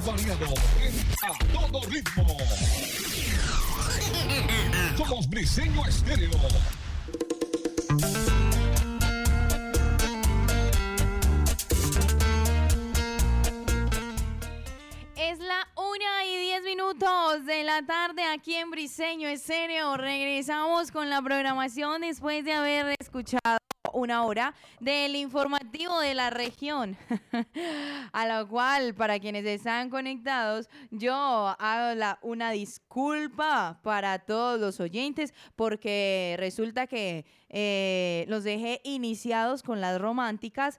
variado a todo ritmo. Somos Briseño Estéreo. Es la 1:10 de la tarde aquí en Briseño Estéreo. Regresamos con la programación después de haber escuchado una hora del informativo de la región, a la cual, para quienes están conectados, yo hago una disculpa para todos los oyentes, porque resulta que los dejé iniciados con las románticas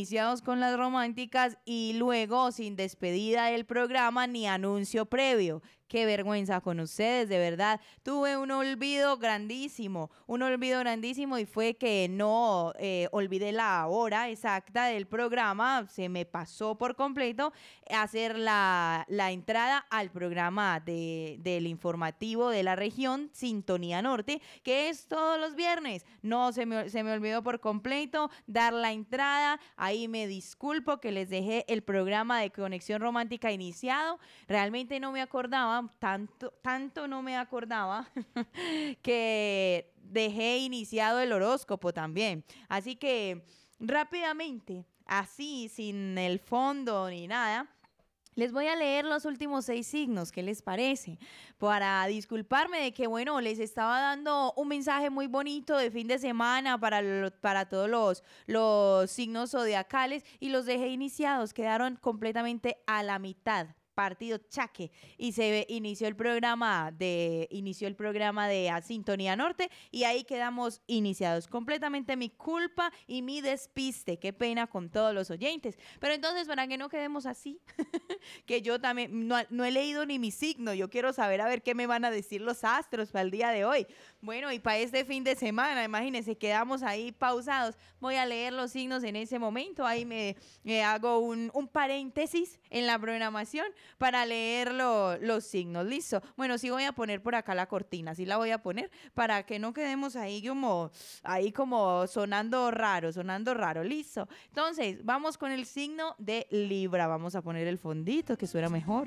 y luego sin despedida del programa ni anuncio previo. Qué vergüenza con ustedes, de verdad. Tuve un olvido grandísimo y fue que no olvidé la hora exacta del programa. Se me pasó por completo hacer la entrada al programa del informativo de la región, Sintonía Norte, que es todos los viernes. No, se me olvidó por completo dar la entrada. Ahí me disculpo que les dejé el programa de Conexión Romántica iniciado. Realmente no me acordaba, tanto no me acordaba que dejé iniciado el horóscopo también. Así que rápidamente, así sin el fondo ni nada, les voy a leer los últimos 6 signos. ¿Qué les parece? Para disculparme de que, bueno, les estaba dando un mensaje muy bonito de fin de semana para todos los signos zodiacales y los dejé iniciados. Quedaron completamente a la mitad. Partido chaque, y inició el programa de Sintonía Norte, y ahí quedamos iniciados. Completamente mi culpa y mi despiste. Qué pena con todos los oyentes. Pero entonces, para que no quedemos así, que yo también no he leído ni mi signo. Yo quiero saber a ver qué me van a decir los astros para el día de hoy. Bueno, y para este fin de semana, imagínense, quedamos ahí pausados. Voy a leer los signos en ese momento. Ahí me hago un paréntesis en la programación para leer los signos. ¿Listo? Bueno, sí voy a poner por acá la cortina. Sí la voy a poner para que no quedemos ahí como sonando raro. ¿Listo? Entonces, vamos con el signo de Libra. Vamos a poner el fondito que suena mejor.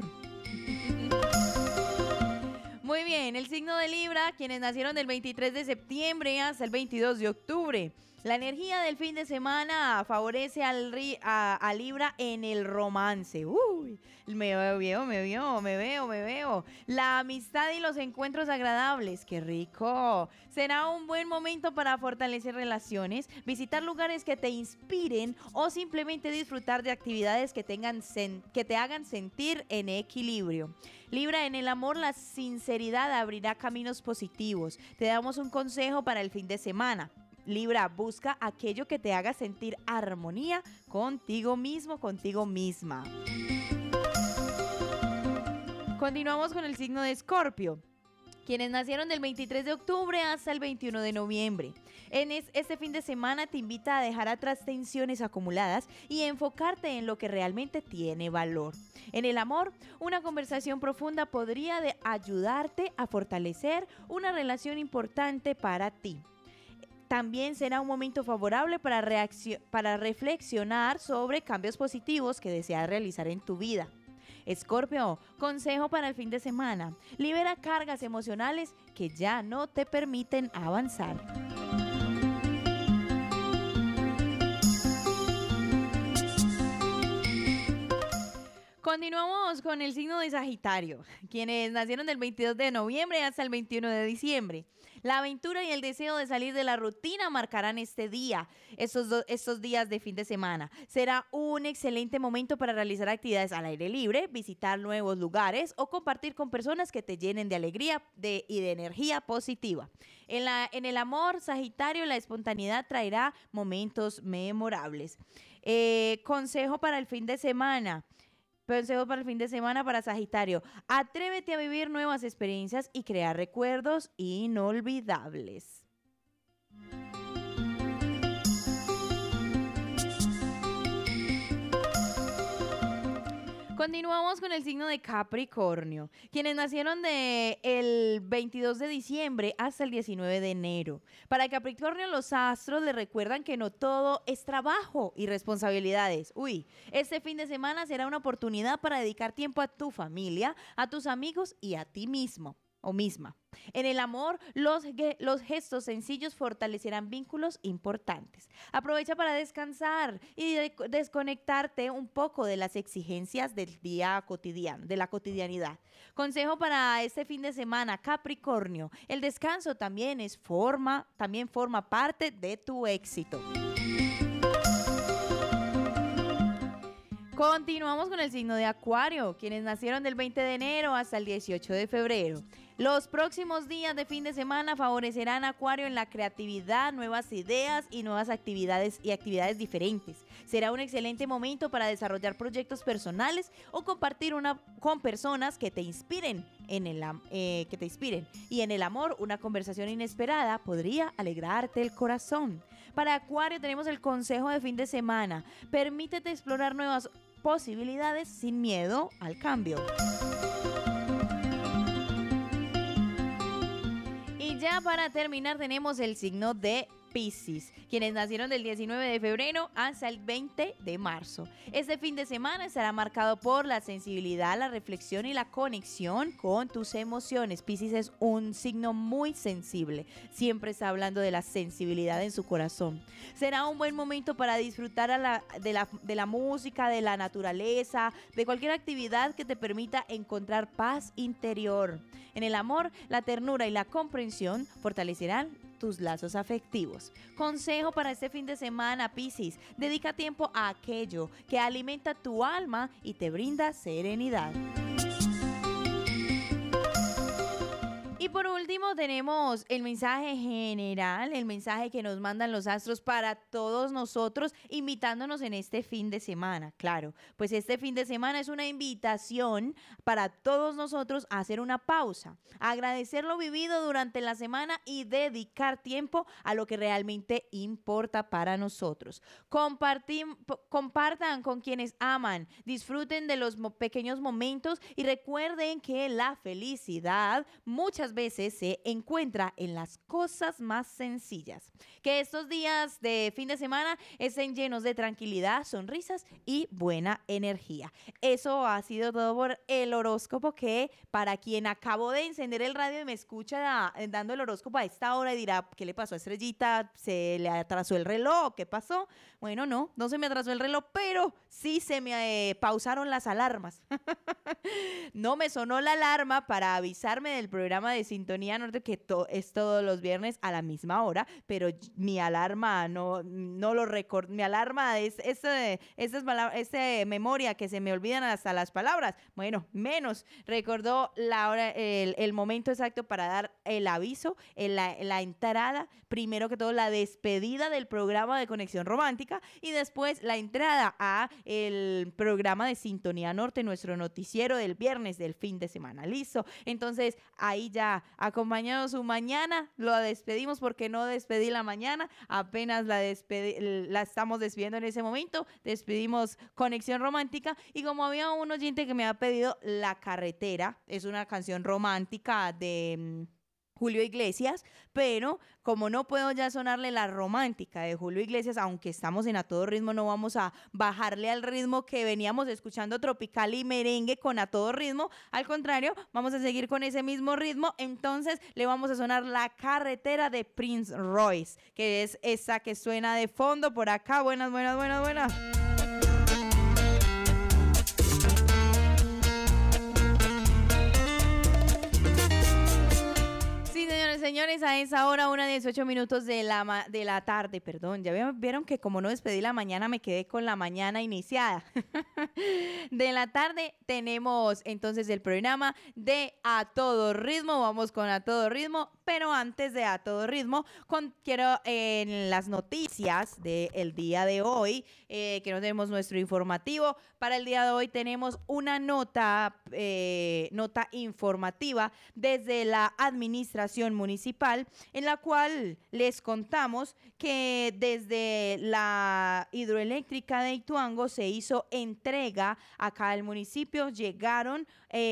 Muy bien, el signo de Libra, quienes nacieron del 23 de septiembre hasta el 22 de octubre. La energía del fin de semana favorece a Libra en el romance. Uy, me veo. La amistad y los encuentros agradables. ¡Qué rico! Será un buen momento para fortalecer relaciones, visitar lugares que te inspiren o simplemente disfrutar de actividades que te hagan sentir en equilibrio. Libra, en el amor, la sinceridad abrirá caminos positivos. Te damos un consejo para el fin de semana. Libra, busca aquello que te haga sentir armonía contigo mismo, contigo misma. Continuamos con el signo de Escorpio, quienes nacieron del 23 de octubre hasta el 21 de noviembre. Este fin de semana te invita a dejar atrás tensiones acumuladas y enfocarte en lo que realmente tiene valor. En el amor, una conversación profunda podría ayudarte a fortalecer una relación importante para ti. También será un momento favorable para reflexionar sobre cambios positivos que deseas realizar en tu vida. Escorpio, consejo para el fin de semana: libera cargas emocionales que ya no te permiten avanzar. Continuamos con el signo de Sagitario, quienes nacieron del 22 de noviembre hasta el 21 de diciembre. La aventura y el deseo de salir de la rutina marcarán estos días de fin de semana. Será un excelente momento para realizar actividades al aire libre, visitar nuevos lugares o compartir con personas que te llenen de alegría y de energía positiva. En el amor, Sagitario, la espontaneidad traerá momentos memorables. Consejo para el fin de semana para Sagitario: atrévete a vivir nuevas experiencias y crear recuerdos inolvidables. Continuamos con el signo de Capricornio, quienes nacieron de el 22 de diciembre hasta el 19 de enero. Para Capricornio, los astros le recuerdan que no todo es trabajo y responsabilidades. Este fin de semana será una oportunidad para dedicar tiempo a tu familia, a tus amigos y a ti mismo o misma. En el amor, los gestos sencillos fortalecerán vínculos importantes. Aprovecha para descansar y desconectarte un poco de las exigencias del día cotidiano, de la cotidianidad. Consejo para este fin de semana, Capricornio: el descanso también forma parte de tu éxito. Continuamos con el signo de Acuario, quienes nacieron del 20 de enero hasta el 18 de febrero. Los próximos días de fin de semana favorecerán a Acuario en la creatividad, nuevas ideas y nuevas actividades diferentes. Será un excelente momento para desarrollar proyectos personales o compartir con personas que te inspiren. Y en el amor, una conversación inesperada podría alegrarte el corazón. Para Acuario tenemos el consejo de fin de semana: permítete explorar nuevas posibilidades sin miedo al cambio. Y ya para terminar tenemos el signo de Piscis, quienes nacieron del 19 de febrero hasta el 20 de marzo. Este fin de semana estará marcado por la sensibilidad, la reflexión y la conexión con tus emociones. Piscis es un signo muy sensible, siempre está hablando de la sensibilidad en su corazón. Será un buen momento para disfrutar de la música, de la naturaleza, de cualquier actividad que te permita encontrar paz interior. En el amor, la ternura y la comprensión fortalecerán tus lazos afectivos. Consejo para este fin de semana, Piscis: dedica tiempo a aquello que alimenta tu alma y te brinda serenidad. Y por último tenemos el mensaje general, el mensaje que nos mandan los astros para todos nosotros, invitándonos en este fin de semana. Claro, pues este fin de semana es una invitación para todos nosotros a hacer una pausa, a agradecer lo vivido durante la semana y dedicar tiempo a lo que realmente importa para nosotros. Compartan con quienes aman, disfruten de los pequeños momentos y recuerden que la felicidad muchas veces se encuentra en las cosas más sencillas. Que estos días de fin de semana estén llenos de tranquilidad, sonrisas y buena energía. Eso ha sido todo por el horóscopo, que para quien acabó de encender el radio y me escucha dando el horóscopo a esta hora y dirá: ¿qué le pasó a Estrellita? ¿Se le atrasó el reloj? ¿Qué pasó? Bueno, no se me atrasó el reloj, pero sí se me pausaron las alarmas. No me sonó la alarma para avisarme del programa de Sintonía Norte, que es todos los viernes a la misma hora, pero mi alarma no lo recuerdo. Mi alarma es memoria que se me olvidan hasta las palabras. Bueno, menos recordó la hora, el momento exacto para dar el aviso, la entrada, primero que todo la despedida del programa de Conexión Romántica y después la entrada a el programa de Sintonía Norte, nuestro noticiero del viernes del fin de semana. ¿Listo? Entonces ahí ya acompañado su mañana, lo despedimos porque no despedí la mañana, apenas la estamos despidiendo en ese momento, despedimos Conexión Romántica. Y como había un oyente que me ha pedido La Carretera, es una canción romántica de Julio Iglesias, pero como no puedo ya sonarle la romántica de Julio Iglesias, aunque estamos en A Todo Ritmo, no vamos a bajarle al ritmo que veníamos escuchando, tropical y merengue con A Todo Ritmo. Al contrario, vamos a seguir con ese mismo ritmo. Entonces le vamos a sonar La Carretera de Prince Royce, que es esa que suena de fondo por acá. Buenas. Señores, a esa hora, 1:18 de la tarde, perdón, ya vieron que como no despedí la mañana, me quedé con la mañana iniciada. De la tarde tenemos entonces el programa de A Todo Ritmo, vamos con A Todo Ritmo, pero antes de A Todo Ritmo, quiero en las noticias del día de hoy, que no tenemos nuestro informativo, para el día de hoy tenemos una nota informativa desde la administración municipal municipal, en la cual les contamos que desde la hidroeléctrica de Ituango se hizo entrega acá al municipio. Llegaron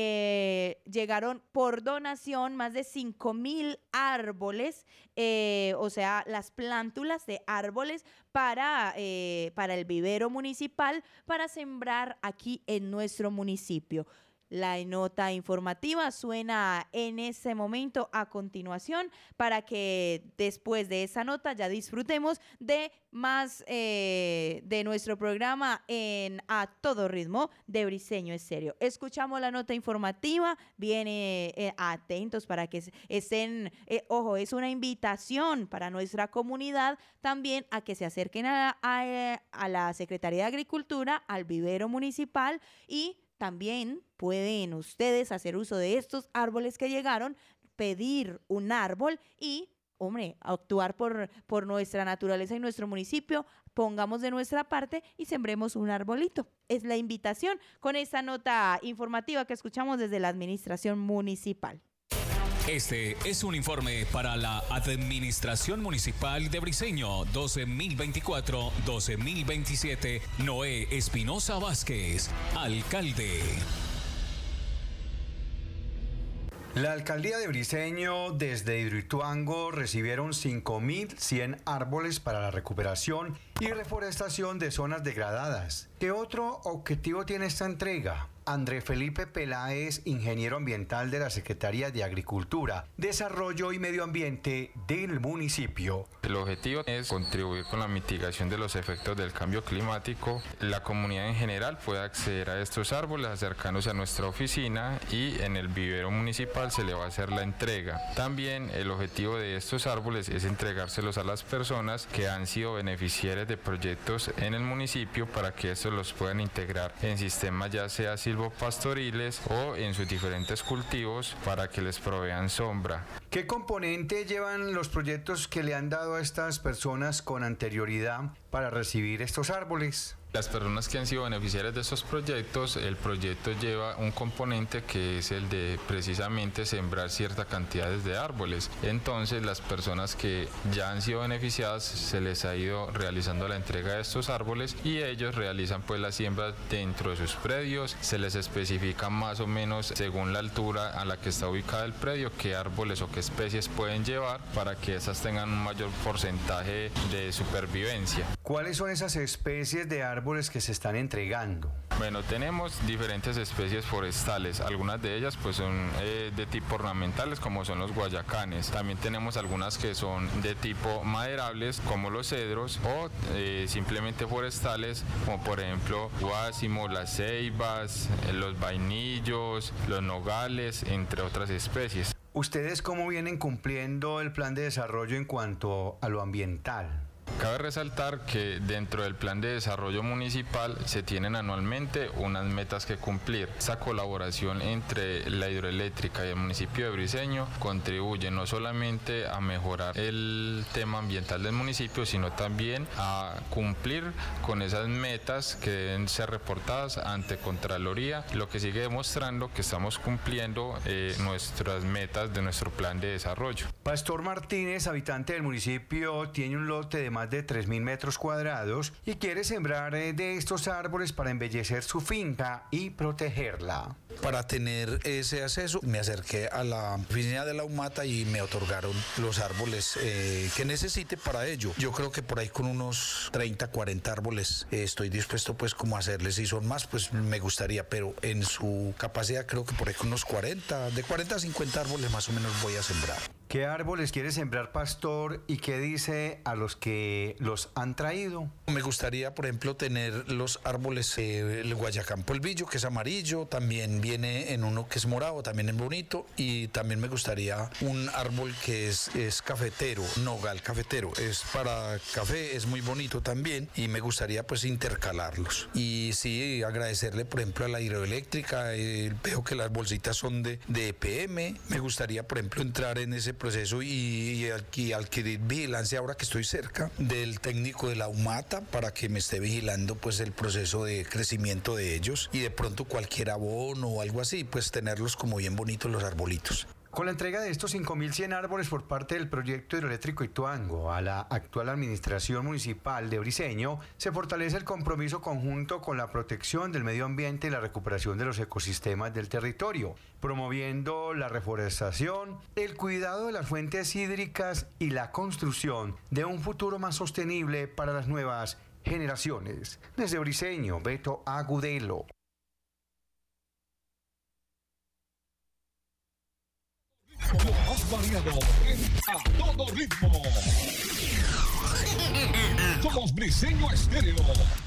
por donación más de 5,000 árboles, o sea, las plántulas de árboles para el vivero municipal para sembrar aquí en nuestro municipio. La nota informativa suena en ese momento a continuación para que después de esa nota ya disfrutemos de más de nuestro programa en A Todo Ritmo de Briseño Estéreo. Escuchamos la nota informativa, viene atentos para que estén, ojo, es una invitación para nuestra comunidad también a que se acerquen a la Secretaría de Agricultura, al vivero municipal, y también pueden ustedes hacer uso de estos árboles que llegaron, pedir un árbol y, hombre, actuar por nuestra naturaleza y nuestro municipio. Pongamos de nuestra parte y sembremos un arbolito. Es la invitación con esta nota informativa que escuchamos desde la administración municipal. Este es un informe para la Administración Municipal de Briseño 2024-2027. Noé Espinosa Vázquez, alcalde. La alcaldía de Briseño desde Hidroituango recibieron 5.100 árboles para la recuperación y reforestación de zonas degradadas. ¿Qué otro objetivo tiene esta entrega? Andrés Felipe Peláez, ingeniero ambiental de la Secretaría de Agricultura, Desarrollo y Medio Ambiente del municipio. El objetivo es contribuir con la mitigación de los efectos del cambio climático. La comunidad en general puede acceder a estos árboles acercándose a nuestra oficina y en el vivero municipal se le va a hacer la entrega. También el objetivo de estos árboles es entregárselos a las personas que han sido beneficiarias de proyectos en el municipio para que estos los puedan integrar en sistemas ya sea silvopastoriles o en sus diferentes cultivos para que les provean sombra. ¿Qué componente llevan los proyectos que le han dado a estas personas con anterioridad para recibir estos árboles? Las personas que han sido beneficiarias de estos proyectos, el proyecto lleva un componente que es el de precisamente sembrar ciertas cantidades de árboles. Entonces, las personas que ya han sido beneficiadas se les ha ido realizando la entrega de estos árboles y ellos realizan pues la siembra dentro de sus predios. Se les especifica más o menos según la altura a la que está ubicada el predio qué árboles o qué especies pueden llevar para que esas tengan un mayor porcentaje de supervivencia. ¿Cuáles son esas especies de árboles que se están entregando? Bueno, tenemos diferentes especies forestales, algunas de ellas pues son de tipo ornamentales como son los guayacanes, también tenemos algunas que son de tipo maderables como los cedros o simplemente forestales como por ejemplo guásimo, las ceibas, los vainillos, los nogales, entre otras especies. ¿Ustedes cómo vienen cumpliendo el plan de desarrollo en cuanto a lo ambiental? Cabe resaltar que dentro del plan de desarrollo municipal se tienen anualmente unas metas que cumplir. Esta colaboración entre la hidroeléctrica y el municipio de Briseño contribuye no solamente a mejorar el tema ambiental del municipio, sino también a cumplir con esas metas que deben ser reportadas ante Contraloría, lo que sigue demostrando que estamos cumpliendo nuestras metas de nuestro plan de desarrollo. Pastor Martínez, habitante del municipio, tiene un lote de más de 3.000 metros cuadrados y quiere sembrar de estos árboles para embellecer su finca y protegerla. Para tener ese acceso me acerqué a la oficina de la UMATA y me otorgaron los árboles que necesite para ello. Yo creo que por ahí con unos 30, 40 árboles estoy dispuesto pues como a hacerles, si son más pues me gustaría, pero en su capacidad creo que por ahí con unos 40, de 40 a 50 árboles más o menos voy a sembrar. ¿Qué árboles quiere sembrar, Pastor, y qué dice a los que los han traído? Me gustaría, por ejemplo, tener los árboles, el guayacán polvillo, que es amarillo, también viene en uno que es morado, también es bonito, y también me gustaría un árbol que es cafetero, nogal cafetero, es para café, es muy bonito también, y me gustaría pues intercalarlos. Y sí, agradecerle, por ejemplo, a la hidroeléctrica, veo que las bolsitas son de EPM, me gustaría, por ejemplo, entrar en ese proceso y adquirir vigilancia ahora que estoy cerca del técnico de la UMATA para que me esté vigilando pues el proceso de crecimiento de ellos y de pronto cualquier abono o algo así, pues tenerlos como bien bonitos los arbolitos. Con la entrega de estos 5.100 árboles por parte del proyecto hidroeléctrico Ituango a la actual administración municipal de Briceño, se fortalece el compromiso conjunto con la protección del medio ambiente y la recuperación de los ecosistemas del territorio, promoviendo la reforestación, el cuidado de las fuentes hídricas y la construcción de un futuro más sostenible para las nuevas generaciones. Desde Briceño, Beto Agudelo. Lo más variado A Todo Ritmo. Somos Briceño Estéreo.